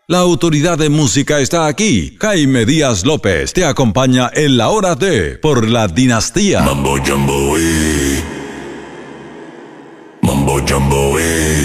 La autoridad de música está aquí. Jaime Díaz López te acompaña en la hora de por la Dinastía. Mambo Jumbo, Mambo Jumbo,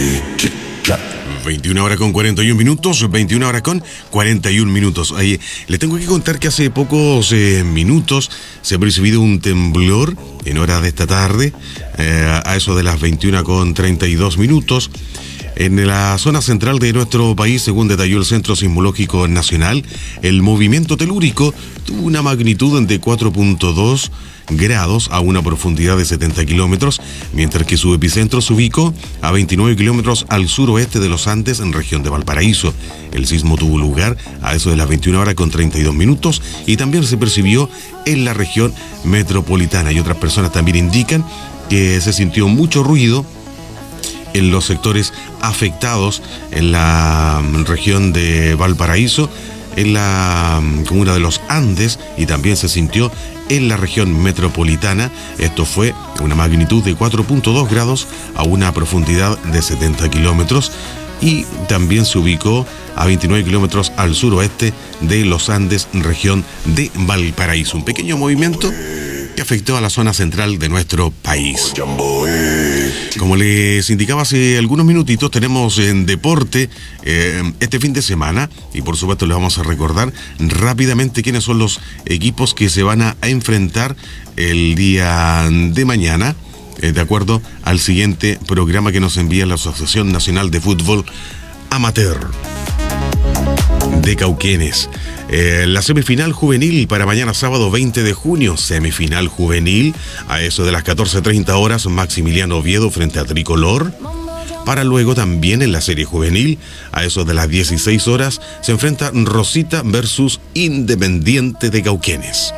21 horas con 41 minutos, 21 horas con 41 minutos. Le tengo que contar que hace pocos minutos se ha percibido un temblor en horas de esta tarde, a eso de las 21 con 32 minutos. En la zona central de nuestro país, según detalló el Centro Sismológico Nacional, el movimiento telúrico tuvo una magnitud de 4.2 grados a una profundidad de 70 kilómetros, mientras que su epicentro se ubicó a 29 kilómetros al suroeste de los Andes, en región de Valparaíso. El sismo tuvo lugar a eso de las 21 horas con 32 minutos y también se percibió en la región metropolitana. Y otras personas también indican que se sintió mucho ruido en los sectores afectados en la región de Valparaíso, en la comuna de los Andes, y también se sintió en la región metropolitana. Esto fue una magnitud de 4.2 grados a una profundidad de 70 kilómetros y también se ubicó a 29 kilómetros al suroeste de los Andes, región de Valparaíso. Un pequeño movimiento que afectó a la zona central de nuestro país. Como les indicaba hace algunos minutitos, tenemos en deporte este fin de semana, y por supuesto les vamos a recordar rápidamente quiénes son los equipos que se van a enfrentar el día de mañana, de acuerdo al siguiente programa que nos envía la Asociación Nacional de Fútbol Amateur de Cauquenes. La semifinal juvenil para mañana sábado 20 de junio, semifinal juvenil a eso de las 14:30 horas, Maximiliano Oviedo frente a Tricolor. Para luego también en la serie juvenil, a eso de las 16 horas, se enfrenta Rosita versus Independiente de Cauquenes.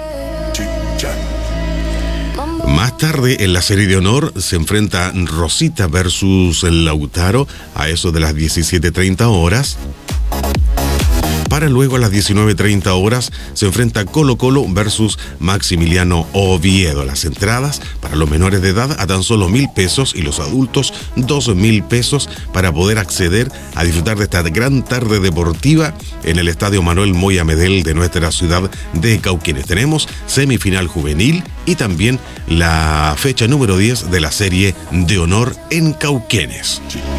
Más tarde, en la serie de honor, se enfrenta Rosita versus Lautaro a eso de las 17:30 horas. Para luego a las 19:30 horas se enfrenta Colo Colo versus Maximiliano Oviedo. Las entradas para los menores de edad a tan solo 1.000 pesos y los adultos 2.000 pesos para poder acceder a disfrutar de esta gran tarde deportiva en el Estadio Manuel Moya Medel de nuestra ciudad de Cauquenes. Tenemos semifinal juvenil y también la fecha número 10 de la serie de honor en Cauquenes.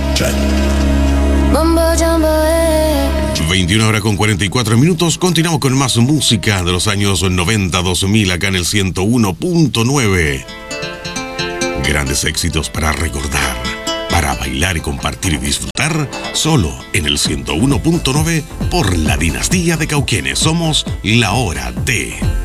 21 horas con 44 minutos. Continuamos con más música de los años 90-2000 acá en el 101.9. Grandes éxitos para recordar, para bailar y compartir y disfrutar, solo en el 101.9 por la Dinastía de Cauquenes. Somos la hora de...